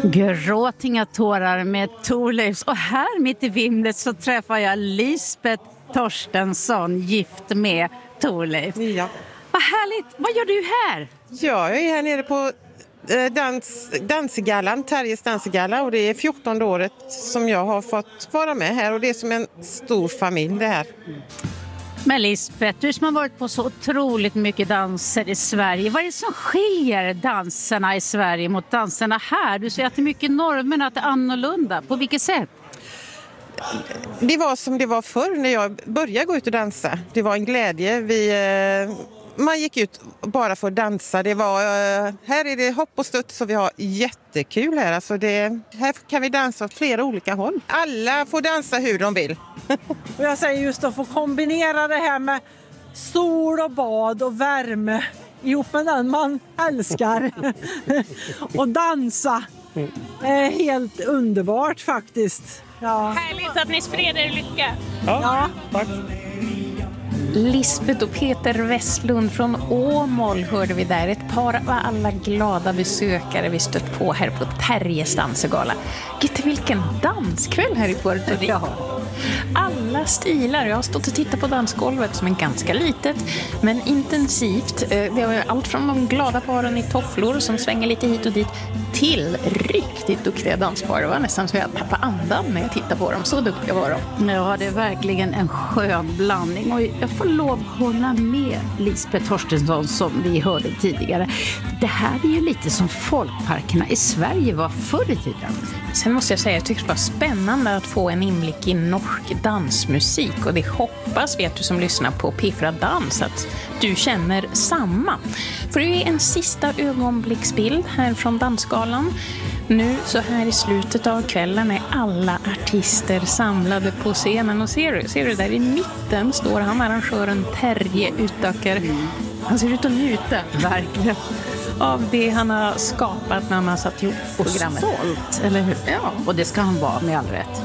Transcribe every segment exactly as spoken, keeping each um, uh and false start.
Gråt inga tårar med Thorleifs. Och här mitt i vimlet så träffar jag Lisbeth Torstensson, gift med Thorleif. Ja. Vad härligt. Vad gör du här? Ja, jag är här nere på dans, dansgallan, Terjes dansgalla, och det är fjortonde året som jag har fått vara med här, och det är som en stor familj det här. Men Lisbeth, du som har varit på så otroligt mycket danser i Sverige. Vad är det som skiljer danserna i Sverige mot danserna här? Du säger att det är mycket normen, att det är annorlunda. På vilket sätt? Det var som det var förr när jag började gå ut och dansa. Det var en glädje. Vi, man gick ut bara för att dansa. Det var, här är det hopp och studs, så vi har jättekul här. Alltså det, här kan vi dansa åt flera olika håll. Alla får dansa hur de vill. Och jag säger just att få kombinera det här med sol och bad och värme ihop med den man älskar och dansa. Det är helt underbart faktiskt. Ja. Härligt att ni sprider er lycka. Ja, ja. Tack. Lisbeth och Peter Westlund från Åmål hörde vi där. Ett par av alla glada besökare vi stött på här på Terjes dansgala. Gitte, vilken danskväll här i Puerto Rico. Ja. Alla stilar. Jag har stått och tittat på dansgolvet som är ganska litet men intensivt. Det var allt från de glada paren i tofflor som svänger lite hit och dit till riktigt duktiga danspar. Det var nästan så jag tappade andan när jag tittade på dem. Så duktiga var de. Ja, det är verkligen en skön blandning. Och jag får lov att hålla med Lisbeth Torstensson som vi hörde tidigare. Det här är ju lite som folkparkerna i Sverige var förr i tiden. Sen måste jag säga, jag tycker det var spännande att få en inblick i norsk dansmusik. Och det hoppas vi att du som lyssnar på P fyra Dans att du känner samma. För det är en sista ögonblicksbild här från Dansgalan. Nu så här i slutet av kvällen är alla artister samlade på scenen. Och ser du, ser du där i mitten står han, arrangören Terje Utöker. Han ser ut att njuta, verkligen, av det han har skapat när han har satt ihop programmet. Och stolt, eller hur? Ja, och det ska han vara med all rätt.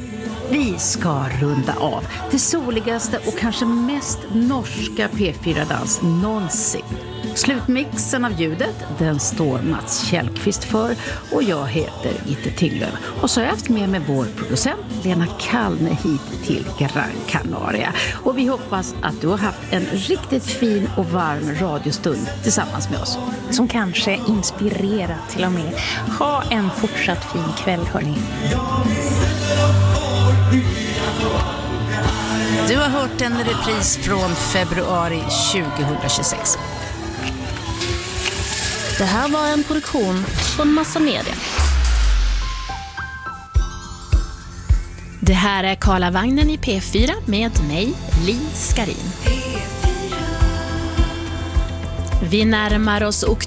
Vi ska runda av det soligaste och kanske mest norska P fyra Dans någonsin. Slutmixen av ljudet, den står Mats Kjellqvist för, och jag heter Gitte Tinglöf. Och så har jag haft med mig vår producent Lena Kallne hit till Gran Canaria. Och vi hoppas att du har haft en riktigt fin och varm radiostund tillsammans med oss. Som kanske inspirerat till och med. Ha en fortsatt fin kväll, hörni. Du har hört en repris från februari tjugohundratjugosex. Det här var en produktion från Massa Media. Det här är Karlavagnen i P fyra med mig, Li Skarin. Vi närmar oss oktober.